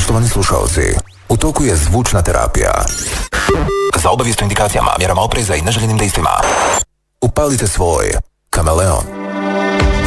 Poštovani slušalci, u toku je zvučna terapija. Za obavijest o indikacijama, mjerama opreza i neželjenim dejstvima upalite svoj kameleon.